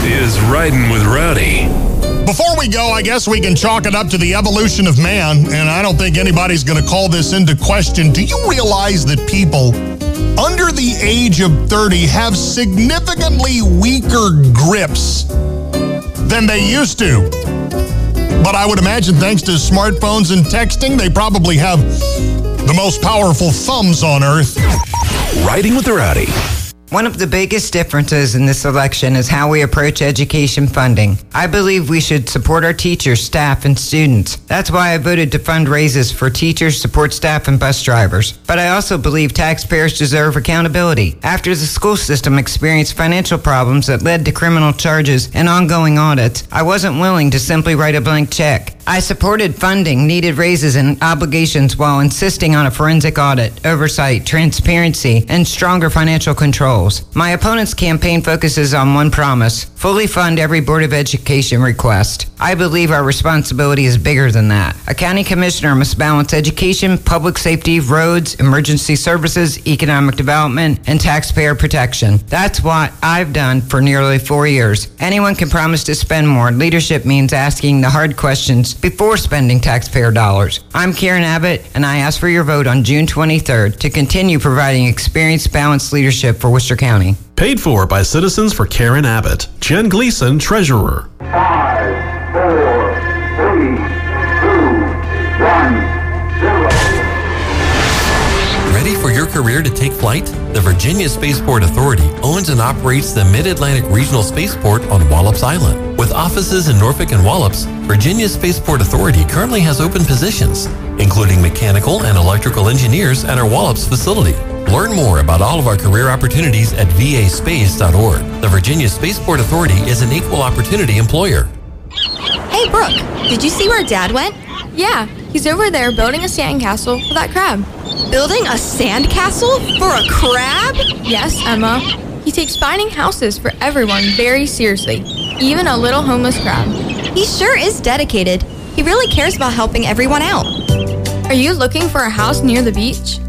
is Riding with Rowdy. Before we go, I guess we can chalk it up to the evolution of man, and I don't think anybody's going to call this into question. Do you realize that people under the age of 30 have significantly weaker grips than they used to? But I would imagine thanks to smartphones and texting, they probably have the most powerful thumbs on earth. Riding with the Rowdy. One of the biggest differences in this election is how we approach education funding. I believe we should support our teachers, staff, and students. That's why I voted to fund raises for teachers, support staff, and bus drivers. But I also believe taxpayers deserve accountability. After the school system experienced financial problems that led to criminal charges and ongoing audits, I wasn't willing to simply write a blank check. I supported funding needed raises and obligations while insisting on a forensic audit, oversight, transparency, and stronger financial controls. My opponent's campaign focuses on one promise: fully fund every Board of Education request. I believe our responsibility is bigger than that. A county commissioner must balance education, public safety, roads, emergency services, economic development, and taxpayer protection. That's what I've done for nearly 4 years. Anyone can promise to spend more. Leadership means asking the hard questions before spending taxpayer dollars. I'm Karen Abbott, and I ask for your vote on June 23rd to continue providing experienced, balanced leadership for Worcester County. Paid for by Citizens for Karen Abbott. Jen Gleason, Treasurer. 5, 4, 3, 2, 1, 0. Ready for your career to take flight? The Virginia Spaceport Authority owns and operates the Mid-Atlantic Regional Spaceport on Wallops Island. With offices in Norfolk and Wallops, Virginia Spaceport Authority currently has open positions, including mechanical and electrical engineers at our Wallops facility. Learn more about all of our career opportunities at vaspace.org. The Virginia Spaceport Authority is an equal opportunity employer. Hey, Brooke, did you see where Dad went? Yeah, he's over there building a sandcastle for that crab. Building a sandcastle for a crab? Yes, Emma. He takes finding houses for everyone very seriously, even a little homeless crab. He sure is dedicated. He really cares about helping everyone out. Are you looking for a house near the beach?